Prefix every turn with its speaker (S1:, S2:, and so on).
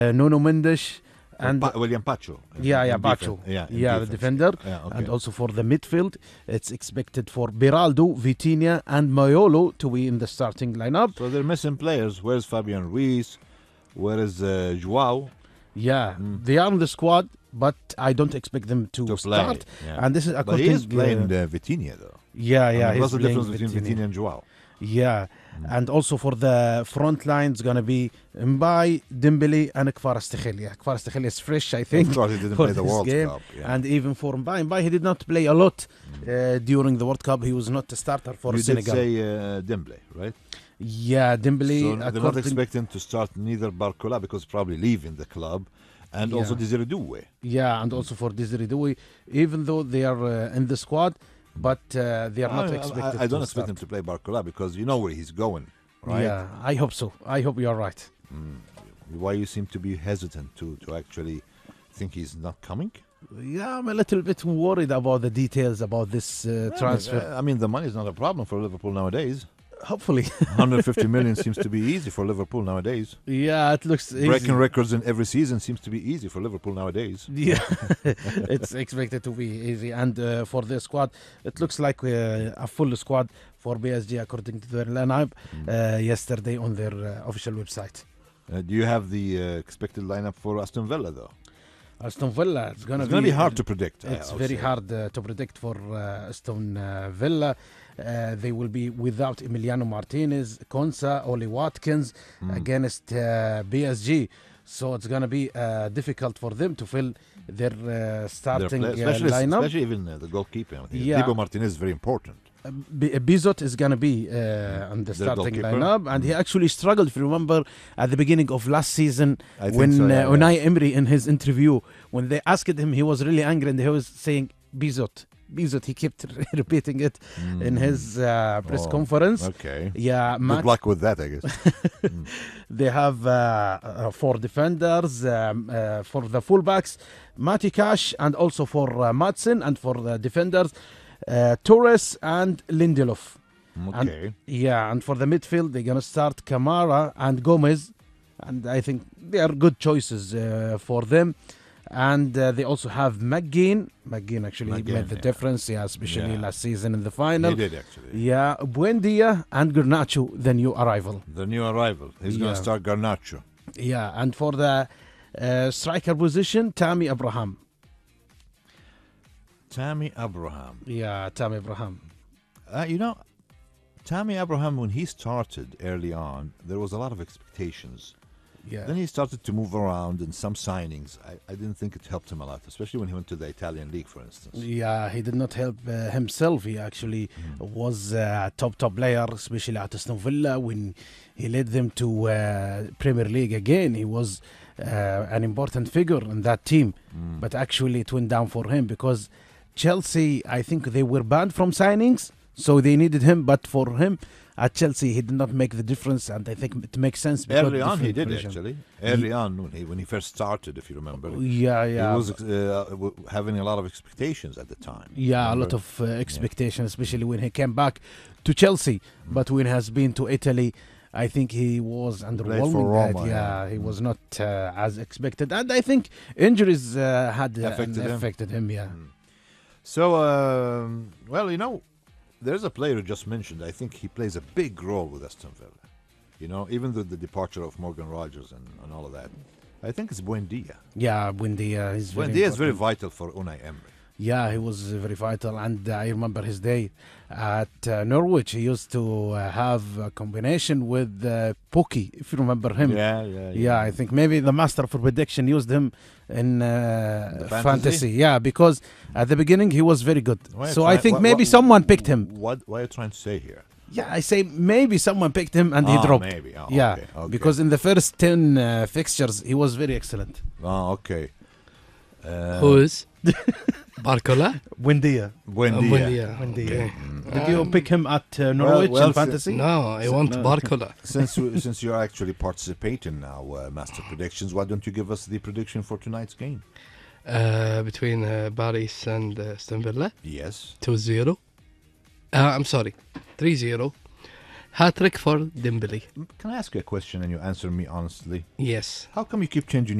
S1: Nuno Mendes, and
S2: William Pacho.
S1: Pacho. The defender.
S2: Yeah, okay.
S1: And also for the midfield, it's expected for Beraldo, Vitinha, and Mayolo to be in the starting lineup.
S2: So they're missing players. Where's Fabian Ruiz? Where is Joao?
S1: Yeah, they are in the squad, but I don't expect them to start.
S2: Yeah.
S1: And this is
S2: But
S1: according.
S2: he is playing Vitinha, though.
S1: He's
S2: what's the difference
S1: playing
S2: between Vitinha and Joao?
S1: Yeah, and also for the front line, it's gonna be Mbaye, Dembele, and Kvaratskhelia. Kvaratskhelia is fresh, I think.
S2: Of course, he didn't
S1: for
S2: play the
S1: this
S2: World
S1: game.
S2: Cup. Yeah.
S1: And even for Mbaye, he did not play a lot during the World Cup. He was not a starter for
S2: you
S1: Senegal.
S2: did say Dembele, right?
S1: Yeah, Dembele.
S2: So they're not expecting to start neither Barcola because probably leaving the club, and also Desiré Doué.
S1: Yeah, and also for Desiré Doué, even though they are in the squad, but they are not expected.
S2: I don't
S1: to
S2: expect
S1: start.
S2: him to play Barcola because you know where he's going, right?
S1: Yeah, I hope so. I hope you are right.
S2: Why you seem to be hesitant to actually think he's not coming?
S1: Yeah, I'm a little bit worried about the details about this transfer.
S2: I mean, the money is not a problem for Liverpool nowadays.
S1: Hopefully.
S2: 150 million seems to be easy for Liverpool nowadays.
S1: Yeah, it looks easy.
S2: Breaking records in every season seems to be easy for Liverpool nowadays.
S1: Yeah, it's expected to be easy. And for the squad, it looks like a full squad for PSG according to their lineup yesterday on their official website.
S2: Do you have the expected lineup for Aston Villa, though?
S1: Aston Villa, it's going to
S2: be hard to predict.
S1: It's very hard to predict for Aston Villa. They will be without Emiliano Martinez, Konsa, Oli Watkins against PSG. So it's going to be difficult for them to fill their starting lineup.
S2: Especially even the goalkeeper. Dibu Martinez is very important.
S1: Bizot is going to be on the starting
S2: goalkeeper.
S1: lineup, and he actually struggled, if you remember, at the beginning of last season when Unai Emery, in his interview, when they asked him, he was really angry and he was saying Bizot. He kept repeating it in his press conference.
S2: Okay.
S1: Yeah,
S2: good luck with that, I guess.
S1: They have 4 defenders for the fullbacks, Mati Cash, and also for Madsen, and for the defenders, Torres and Lindelof.
S2: Okay.
S1: And for the midfield, they're going to start Kamara and Gomez, and I think they are good choices for them. And they also have McGinn. McGinn actually made the difference, especially last season in the final.
S2: He did, actually.
S1: Yeah, Buendia and Garnacho, the new arrival.
S2: He's going to start Garnacho.
S1: Yeah, and for the striker position, Tammy Abraham. Yeah, Tammy Abraham.
S2: Tammy Abraham, when he started early on, there was a lot of expectations.
S1: Yeah.
S2: Then he started to move around and some signings. I didn't think it helped him a lot, especially when he went to the Italian league, for instance.
S1: Yeah, he did not help himself. He actually was a top player, especially at Aston Villa. When he led them to Premier League again, he was an important figure in that team. But actually it went down for him because Chelsea, I think they were banned from signings, so they needed him. But for him, at Chelsea, he did not make the difference, and I think it makes sense.
S2: Early on, he did actually. Early on, when he first started, if you remember.
S1: Yeah.
S2: He was having a lot of expectations at the time.
S1: Yeah, a lot of expectations, especially when he came back to Chelsea. But when he has been to Italy, I think he was underwhelming.
S2: Roma,
S1: he was not as expected, and I think injuries had affected him. Yeah.
S2: So, there's a player who just mentioned. I think he plays a big role with Aston Villa. Even the departure of Morgan Rogers and all of that. I think it's Buendia.
S1: Yeah, Buendia
S2: is very vital for Unai Emery.
S1: Yeah, he was very vital, and I remember his day at Norwich. He used to have a combination with Pukki, if you remember him. Yeah, I think maybe the master for prediction used him in fantasy. Yeah, because at the beginning he was very good. I think maybe someone picked him.
S2: What are you trying to say here?
S1: Yeah, I say maybe someone picked him and he dropped.
S2: Maybe.
S1: Okay. Because in the first 10 fixtures he was very excellent.
S2: Okay.
S3: Who is? Barcola?
S1: Buendia.
S3: Okay.
S1: Did you pick him at Norwich in fantasy?
S3: No, I want Barcola.
S2: Since you're actually participating now, Master Predictions, why don't you give us the prediction for tonight's game?
S3: Between Paris and Aston Villa?
S2: Yes.
S3: 2-0. I'm sorry, 3-0. Hat trick for Dembele.
S2: Can I ask you a question and you answer me honestly?
S3: Yes.
S2: How come you keep changing